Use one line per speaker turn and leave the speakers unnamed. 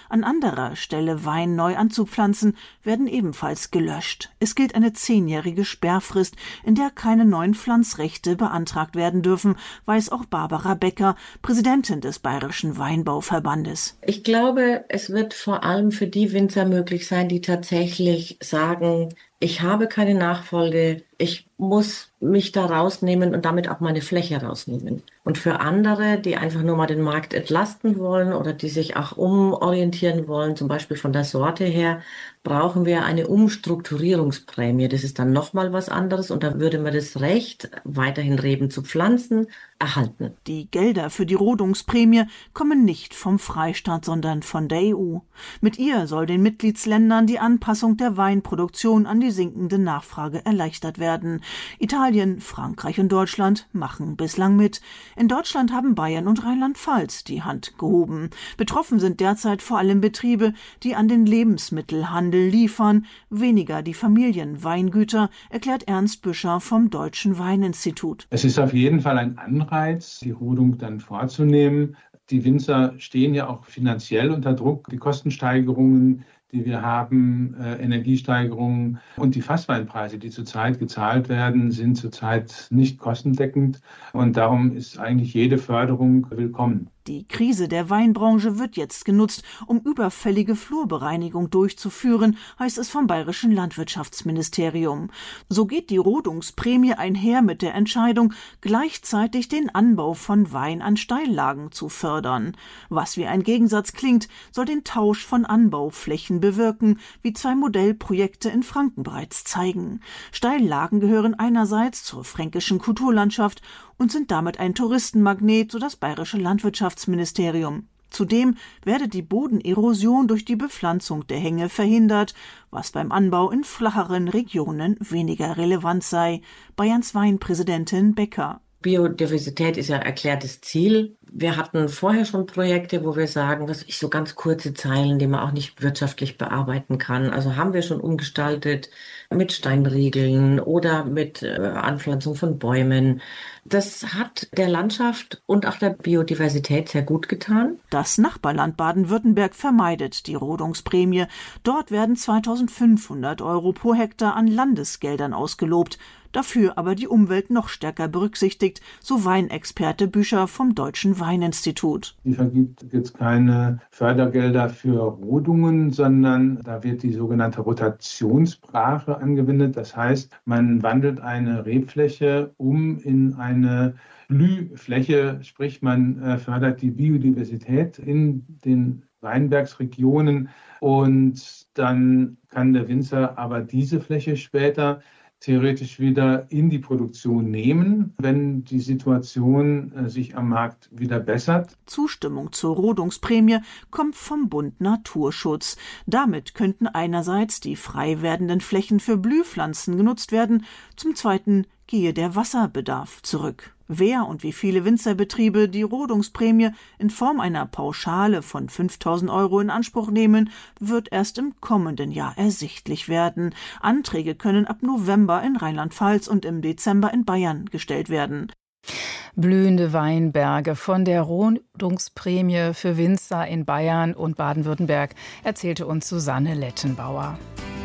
an anderer Stelle Wein neu anzupflanzen, werden ebenfalls gelöscht. Es gilt eine 10-jährige Sperrfrist, in der keine neuen Pflanzrechte beantragt werden dürfen, weiß auch Barbara Becker, Präsidentin des Bayerischen Weinbauverbandes.
Ich glaube, es wird vor allem für die Winzer möglich sein, die tatsächlich sagen, ich habe keine Nachfolge, ich muss mich da rausnehmen und damit auch meine Fläche rausnehmen. Und für andere, die einfach nur mal den Markt entlasten wollen oder die sich auch umorientieren wollen, zum Beispiel von der Sorte her, brauchen wir eine Umstrukturierungsprämie. Das ist dann nochmal was anderes und da würde man das Recht, weiterhin Reben zu pflanzen, erhalten.
Die Gelder für die Rodungsprämie kommen nicht vom Freistaat, sondern von der EU. Mit ihr soll den Mitgliedsländern die Anpassung der Weinproduktion an die sinkende Nachfrage erleichtert werden. Italien, Frankreich und Deutschland machen bislang mit. In Deutschland haben Bayern und Rheinland-Pfalz die Hand gehoben. Betroffen sind derzeit vor allem Betriebe, die an den Lebensmittelhandel liefern, weniger die Familienweingüter, erklärt Ernst Büscher vom Deutschen Weininstitut.
Es ist auf jeden Fall ein Anreiz, die Rodung dann vorzunehmen. Die Winzer stehen ja auch finanziell unter Druck. Die Kostensteigerungen, die wir haben, Energiesteigerungen und die Fassweinpreise, die zurzeit gezahlt werden, sind zurzeit nicht kostendeckend. Und darum ist eigentlich jede Förderung willkommen.
Die Krise der Weinbranche wird jetzt genutzt, um überfällige Flurbereinigung durchzuführen, heißt es vom Bayerischen Landwirtschaftsministerium. So geht die Rodungsprämie einher mit der Entscheidung, gleichzeitig den Anbau von Wein an Steillagen zu fördern. Was wie ein Gegensatz klingt, soll den Tausch von Anbauflächen bewirken, wie 2 Modellprojekte in Franken bereits zeigen. Steillagen gehören einerseits zur fränkischen Kulturlandschaft und sind damit ein Touristenmagnet, so das Bayerische Landwirtschaftsministerium. Zudem werde die Bodenerosion durch die Bepflanzung der Hänge verhindert, was beim Anbau in flacheren Regionen weniger relevant sei. Bayerns Weinpräsidentin Becker.
Biodiversität ist ja erklärtes Ziel. Wir hatten vorher schon Projekte, wo wir sagen, so ganz kurze Zeilen, die man auch nicht wirtschaftlich bearbeiten kann. Also haben wir schon umgestaltet mit Steinriegeln oder mit Anpflanzung von Bäumen. Das hat der Landschaft und auch der Biodiversität sehr gut getan.
Das Nachbarland Baden-Württemberg vermeidet die Rodungsprämie. Dort werden 2.500 € pro Hektar an Landesgeldern ausgelobt. Dafür aber die Umwelt noch stärker berücksichtigt, so Weinexperte Büscher vom Deutschen Weininstitut.
Die vergibt jetzt keine Fördergelder für Rodungen, sondern da wird die sogenannte Rotationsbrache angewendet. Das heißt, man wandelt eine Rebfläche um in eine Blühfläche, sprich man fördert die Biodiversität in den Weinbergsregionen und dann kann der Winzer aber diese Fläche später theoretisch wieder in die Produktion nehmen, wenn die Situation sich am Markt wieder bessert.
Zustimmung zur Rodungsprämie kommt vom Bund Naturschutz. Damit könnten einerseits die frei werdenden Flächen für Blühpflanzen genutzt werden, zum Zweiten gehe der Wasserbedarf zurück. Wer und wie viele Winzerbetriebe die Rodungsprämie in Form einer Pauschale von 5.000 € in Anspruch nehmen, wird erst im kommenden Jahr ersichtlich werden. Anträge können ab November in Rheinland-Pfalz und im Dezember in Bayern gestellt werden.
Blühende Weinberge von der Rodungsprämie für Winzer in Bayern und Baden-Württemberg, erzählte uns Susanne Lettenbauer.